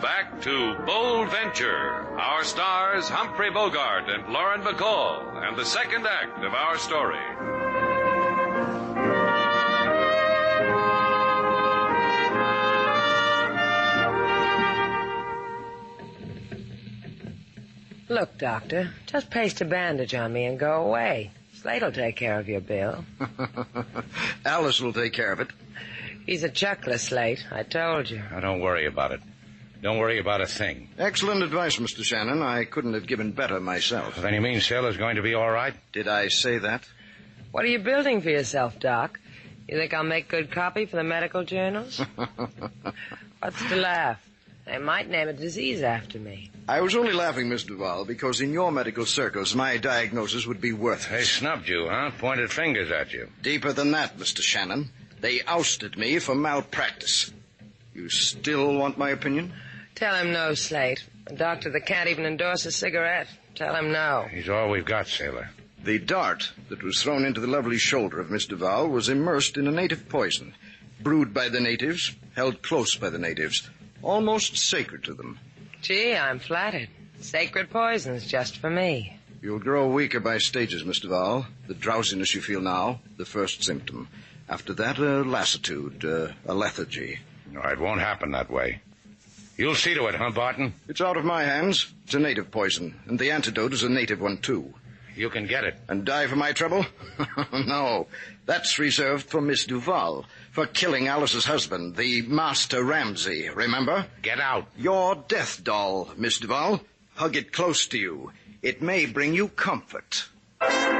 Back to Bold Venture. Our stars, Humphrey Bogart and Lauren Bacall, and the second act of our story. Look, Doctor, just paste a bandage on me and go away. Slate'll take care of your bill. Alice will take care of it. He's a chuckler, Slate. I told you. Now, don't worry about it. Don't worry about a thing. Excellent advice, Mr. Shannon. I couldn't have given better myself. Then you mean Sailor's going to be all right? Did I say that? What are you building for yourself, Doc? You think I'll make good copy for the medical journals? What's to laugh? They might name a disease after me. I was only laughing, Miss Duval, because in your medical circles, my diagnosis would be worthless. They snubbed you, huh? Pointed fingers at you. Deeper than that, Mr. Shannon. They ousted me for malpractice. You still want my opinion? Tell him no, Slate. A doctor that can't even endorse a cigarette. Tell him no. He's all we've got, Sailor. The dart that was thrown into the lovely shoulder of Miss Duval was immersed in a native poison, brewed by the natives, held close by the natives, almost sacred to them. Gee, I'm flattered. Sacred poisons just for me. You'll grow weaker by stages, Miss Duval. The drowsiness you feel now, the first symptom. After that, a lassitude, a lethargy. No, it won't happen that way. You'll see to it, huh, Barton? It's out of my hands. It's a native poison, and the antidote is a native one, too. You can get it. And die for my trouble? No, that's reserved for Miss Duval, for killing Alice's husband, the Master Ramsey, remember? Get out. Your death doll, Miss Duval. Hug it close to you. It may bring you comfort.